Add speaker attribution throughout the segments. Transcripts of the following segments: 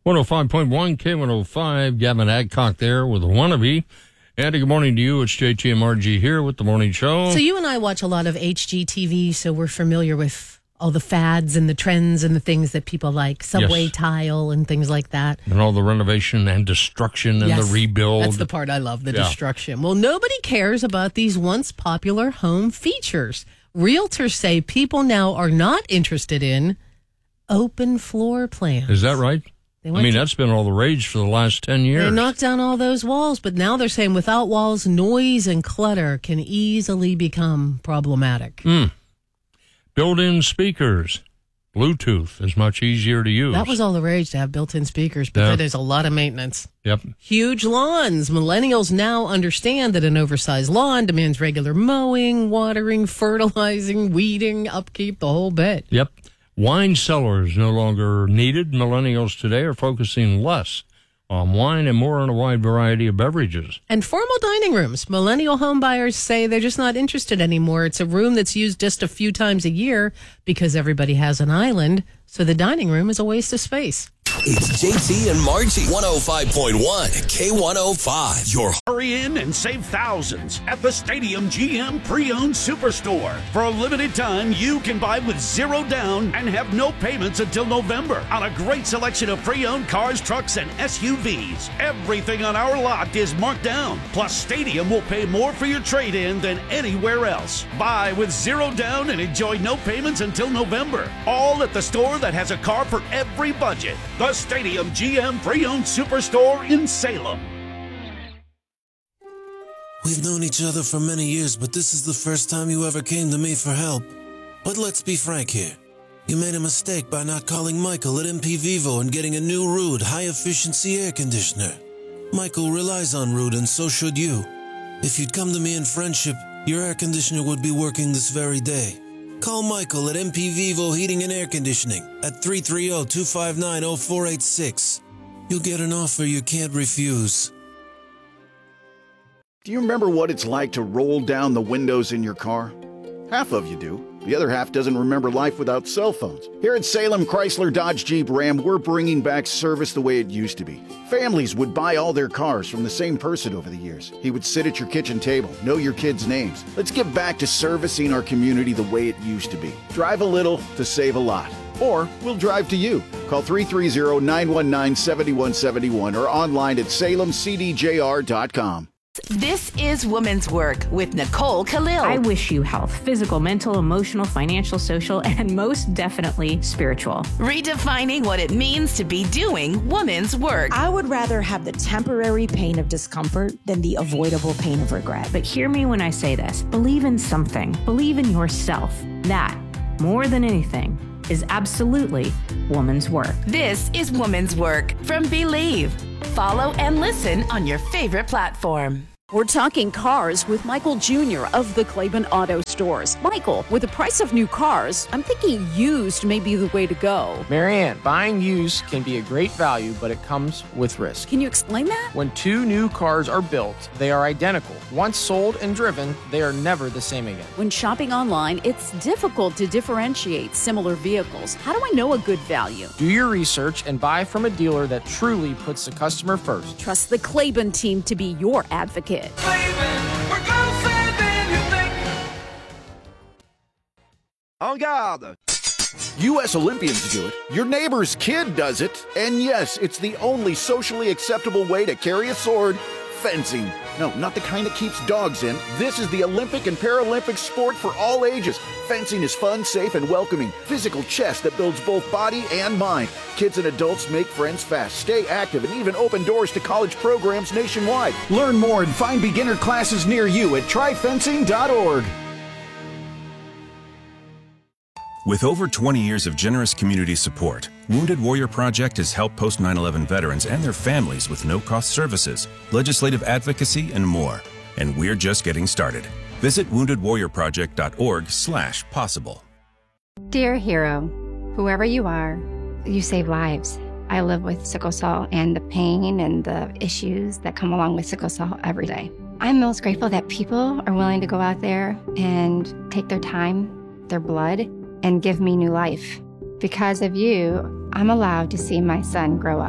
Speaker 1: 105.1 K105, Gavin Adcock there with a wannabe. Andy, good morning to you. It's JT and Margie here with the morning show.
Speaker 2: So you and I watch a lot of HGTV, so we're familiar with all the fads and the trends and the things that people like, subway tile and things like that.
Speaker 1: And all the renovation and destruction and the rebuild.
Speaker 2: That's the part I love, the destruction. Well, nobody cares about these once popular home features. Realtors say people now are not interested in open floor plans.
Speaker 1: Is that right? That's been all the rage for the last 10 years.
Speaker 2: They knocked down all those walls, but now they're saying without walls, noise and clutter can easily become problematic.
Speaker 1: Built-in speakers. Bluetooth is much easier to use.
Speaker 2: That was all the rage, to have built-in speakers, but that is a lot of maintenance.
Speaker 1: Yep.
Speaker 2: Huge lawns. Millennials now understand that an oversized lawn demands regular mowing, watering, fertilizing, weeding, upkeep, the whole bit.
Speaker 1: Yep. Wine cellars no longer needed. Millennials today are focusing less on wine and more on a wide variety of beverages.
Speaker 2: And formal dining rooms. Millennial home buyers say they're just not interested anymore. It's a room that's used just a few times a year because everybody has an island, so the dining room is a waste of space.
Speaker 3: It's JT and Margie, 105.1 K105. Your
Speaker 4: Hurry in and save thousands at the Stadium GM Pre-Owned Superstore. For a limited time, you can buy with zero down and have no payments until November on a great selection of pre-owned cars, trucks, and SUVs. Everything on our lot is marked down. Plus, Stadium will pay more for your trade-in than anywhere else. Buy with zero down and enjoy no payments until November. All at the store that has a car for every budget. The Stadium GM Pre-Owned Superstore in Salem.
Speaker 5: We've known each other for many years, but this is the first time you ever came to me for help. But let's be frank here. You made a mistake by not calling Michael at MP Vivo and getting a new Ruud high-efficiency air conditioner. Michael relies on Ruud, and so should you. If you'd come to me in friendship, your air conditioner would be working this very day. Call Michael at MP Vivo Heating and Air Conditioning at 330-259-0486. You'll get an offer you can't refuse.
Speaker 6: Do you remember what it's like to roll down the windows in your car? Half of you do. The other half doesn't remember life without cell phones. Here at Salem Chrysler Dodge Jeep Ram, we're bringing back service the way it used to be. Families would buy all their cars from the same person over the years. He would sit at your kitchen table, know your kids' names. Let's get back to servicing our community the way it used to be. Drive a little to save a lot. Or we'll drive to you. Call 330-919-7171 or online at salemcdjr.com.
Speaker 7: This is Women's Work with Nicole Khalil.
Speaker 8: I wish you health, physical, mental, emotional, financial, social, and most definitely spiritual.
Speaker 7: Redefining what it means to be doing women's work.
Speaker 9: I would rather have the temporary pain of discomfort than the avoidable pain of regret.
Speaker 8: But hear me when I say this. Believe in something. Believe in yourself. That, more than anything, is absolutely woman's work.
Speaker 7: This is Women's Work from Believe. Follow and listen on your favorite platform.
Speaker 10: We're talking cars with Michael Jr. of the Claiborne Auto Stores. Michael, with the price of new cars, I'm thinking used may be the way to go.
Speaker 11: Marianne, buying used can be a great value, but it comes with risk.
Speaker 10: Can you explain that?
Speaker 11: When two new cars are built, they are identical. Once sold and driven, they are never the same again.
Speaker 10: When shopping online, it's difficult to differentiate similar vehicles. How do I know a good value?
Speaker 11: Do your research and buy from a dealer that truly puts the customer first.
Speaker 10: Trust the Claiborne team to be your advocate.
Speaker 6: En garde! U.S. Olympians do it. Your neighbor's kid does it. And yes, it's the only socially acceptable way to carry a sword: fencing. No, not the kind that keeps dogs in. This is the Olympic and Paralympic sport for all ages. Fencing is fun, safe, and welcoming. Physical chess that builds both body and mind. Kids and adults make friends fast, stay active, and even open doors to college programs nationwide. Learn more and find beginner classes near you at tryfencing.org.
Speaker 12: With over 20 years of generous community support, Wounded Warrior Project has helped post 9/11 veterans and their families with no-cost services, legislative advocacy, and more. And we're just getting started. Visit woundedwarriorproject.org/possible.
Speaker 13: Dear hero, whoever you are, you save lives. I live with sickle cell and the pain and the issues that come along with sickle cell every day. I'm most grateful that people are willing to go out there and take their time, their blood, and give me new life. Because of you, I'm allowed to see my son grow up.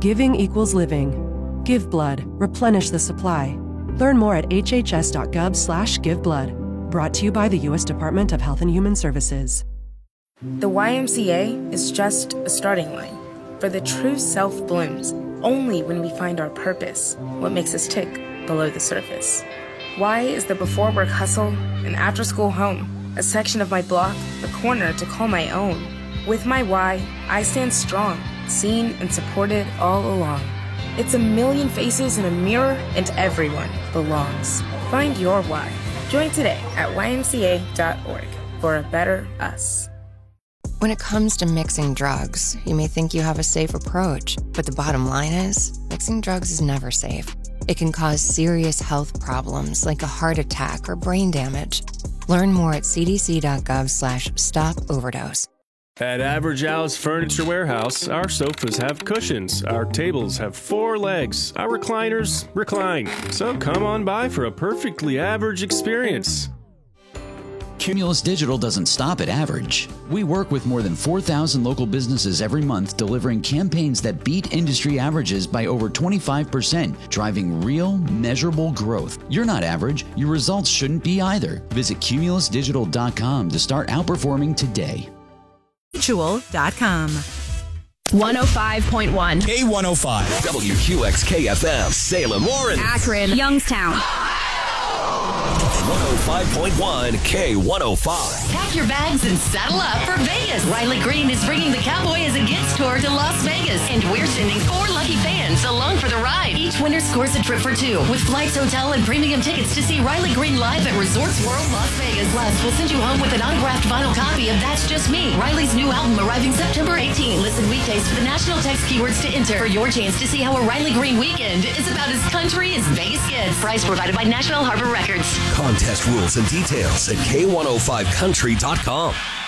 Speaker 14: Giving equals living. Give blood. Replenish the supply. Learn more at hhs.gov/giveblood. Brought to you by the U.S. Department of Health and Human Services.
Speaker 15: The YMCA is just a starting line. For the true self blooms only when we find our purpose, what makes us tick below the surface. Y is the before work hustle, an after school home, a section of my block, a corner to call my own. With my Y, I stand strong, seen and supported all along. It's a million faces in a mirror, and everyone belongs. Find your why. Join today at ymca.org for a better us.
Speaker 16: When it comes to mixing drugs, you may think you have a safe approach, but the bottom line is, mixing drugs is never safe. It can cause serious health problems like a heart attack or brain damage. Learn more at cdc.gov/stop-overdose.
Speaker 17: At Average Al's Furniture Warehouse, our sofas have cushions, our tables have 4 legs, our recliners recline. So come on by for a perfectly average experience.
Speaker 18: Cumulus Digital doesn't stop at average. We work with more than 4,000 local businesses every month, delivering campaigns that beat industry averages by over 25%, driving real, measurable growth. You're not average. Your results shouldn't be either. Visit cumulusdigital.com to start outperforming today.
Speaker 19: Mutual.com.
Speaker 3: 105.1 K105 WQXK-FM Salem, Warren,
Speaker 19: Akron, Youngstown.
Speaker 3: 105.1 K105.
Speaker 20: Pack your bags and saddle up for Vegas. Riley Green is bringing the Cowboy as a Gets tour to Las Vegas, and we're sending 4 lucky fans along for the ride. Each winner scores a trip for 2 with flights, hotel, and premium tickets to see Riley Green live at Resorts World Las Vegas. Plus, we'll send you home with an autographed vinyl copy of That's Just Me, Riley's new album arriving September 18. Listen weekdays for the national text keywords to enter for your chance to see how a Riley Green weekend is about as country as Vegas gets. Price provided by National Harbor Records.
Speaker 3: Contest rules and details at K105country.com.